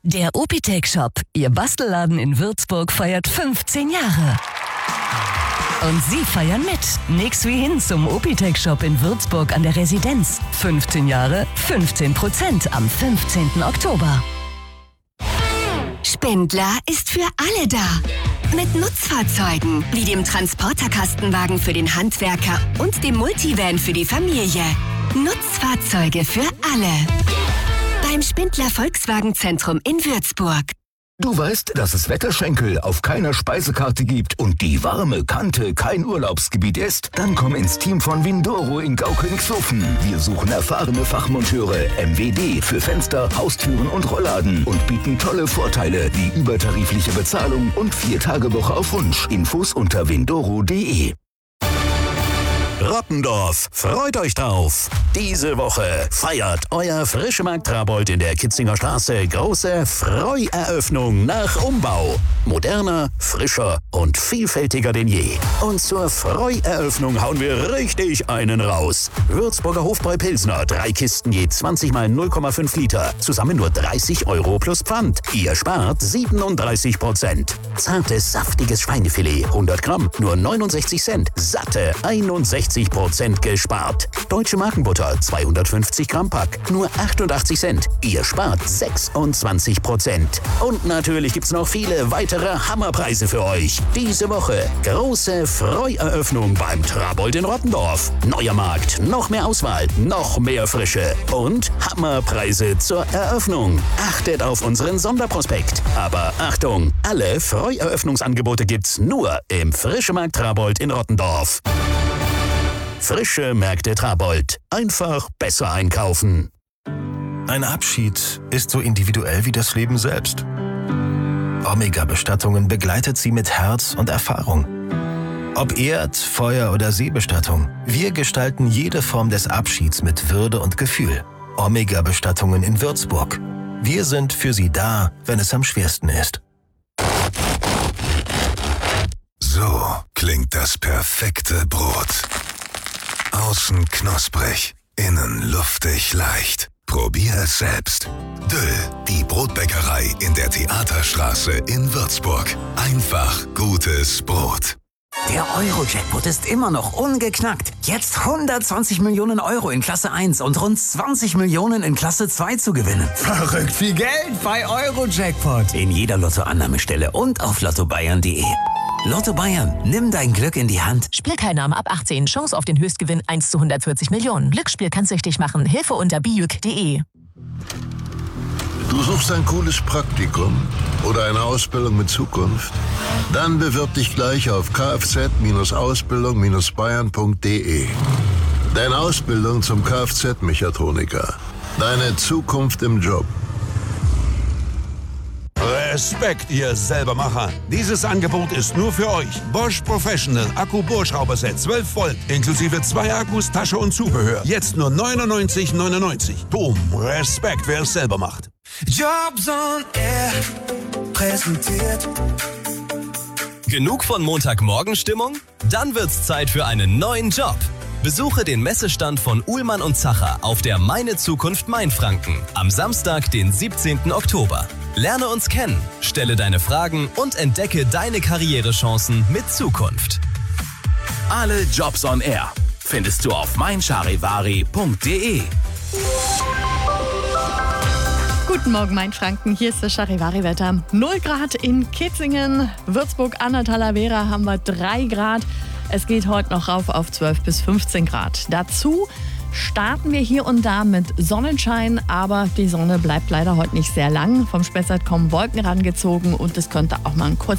Der Opitech Shop, Ihr Bastelladen in Würzburg, feiert 15 Jahre. Und Sie feiern mit. Nix wie hin zum Opitech Shop in Würzburg an der Residenz. 15 Jahre, 15% am 15. Oktober. Spindler ist für alle da. Mit Nutzfahrzeugen wie dem Transporterkastenwagen für den Handwerker und dem Multivan für die Familie. Nutzfahrzeuge für alle. Beim Spindler Volkswagenzentrum in Würzburg. Du weißt, dass es Wetterschenkel auf keiner Speisekarte gibt und die warme Kante kein Urlaubsgebiet ist? Dann komm ins Team von Windoro in Gaukönigshofen. Wir suchen erfahrene Fachmonteure, MWD für Fenster, Haustüren und Rollladen und bieten tolle Vorteile wie übertarifliche Bezahlung und 4-Tage-Woche auf Wunsch. Infos unter windoro.de. Rottendorf, freut euch drauf! Diese Woche feiert euer Frischmarkt Trabold in der Kitzinger Straße große Freueröffnung nach Umbau. Moderner, frischer und vielfältiger denn je. Und zur Freueröffnung hauen wir richtig einen raus. Würzburger Hofbräu Pilsner, 3 Kisten je 20 mal 0,5 Liter. Zusammen nur 30 € plus Pfand. Ihr spart 37%. Zartes, saftiges Schweinefilet, 100 Gramm, nur 69 Cent. Satte 61% gespart. Deutsche Markenbutter, 250 Gramm Pack, nur 88 Cent. Ihr spart 26%. Und natürlich gibt's noch viele weitere Hammerpreise für euch. Diese Woche große Freueröffnung beim Trabold in Rottendorf. Neuer Markt, noch mehr Auswahl, noch mehr Frische und Hammerpreise zur Eröffnung. Achtet auf unseren Sonderprospekt. Aber Achtung, alle Freueröffnungsangebote gibt's nur im Frischmarkt Trabold in Rottendorf. Frische Märkte Trabold. Einfach besser einkaufen. Ein Abschied ist so individuell wie das Leben selbst. Omega-Bestattungen begleitet sie mit Herz und Erfahrung. Ob Erd-, Feuer- oder Seebestattung, wir gestalten jede Form des Abschieds mit Würde und Gefühl. Omega-Bestattungen in Würzburg. Wir sind für Sie da, wenn es am schwersten ist. So klingt das perfekte Brot. Außen knusprig, innen luftig leicht. Probier es selbst. Döll, die Brotbäckerei in der Theaterstraße in Würzburg. Einfach gutes Brot. Der Euro-Jackpot ist immer noch ungeknackt. Jetzt 120 Millionen € in Klasse 1 und rund 20 Millionen in Klasse 2 zu gewinnen. Verrückt viel Geld bei Euro-Jackpot. In jeder Lottoannahmestelle und auf lottobayern.de. Lotto Bayern, nimm dein Glück in die Hand. Spielteilnahme ab 18. Chance auf den Höchstgewinn 1 zu 140 Millionen. Glücksspiel kann süchtig machen. Hilfe unter bijuk.de. Du suchst ein cooles Praktikum oder eine Ausbildung mit Zukunft? Dann bewirb dich gleich auf kfz-ausbildung-bayern.de. Deine Ausbildung zum Kfz-Mechatroniker. Deine Zukunft im Job. Respekt, ihr Selbermacher. Dieses Angebot ist nur für euch. Bosch Professional Akku-Bohrschrauberset 12 Volt inklusive 2 Akkus, Tasche und Zubehör. Jetzt nur 99,99. Boom, Respekt, wer es selber macht. Jobs on Air präsentiert. Genug von Montagmorgenstimmung? Dann wird's Zeit für einen neuen Job. Besuche den Messestand von Uhlmann und Zacher auf der Meine Zukunft Mainfranken am Samstag, den 17. Oktober. Lerne uns kennen, stelle deine Fragen und entdecke deine Karrierechancen mit Zukunft. Alle Jobs on Air findest du auf meincharivari.de. Guten Morgen, Mainfranken. Hier ist das Charivari-Wetter. 0 Grad in Kitzingen, Würzburg an der Talavera haben wir 3 Grad. Es geht heute noch rauf auf 12 bis 15 Grad. Dazu starten wir hier und da mit Sonnenschein, aber die Sonne bleibt leider heute nicht sehr lang. Vom Spessart kommen Wolken rangezogen und es könnte auch mal ein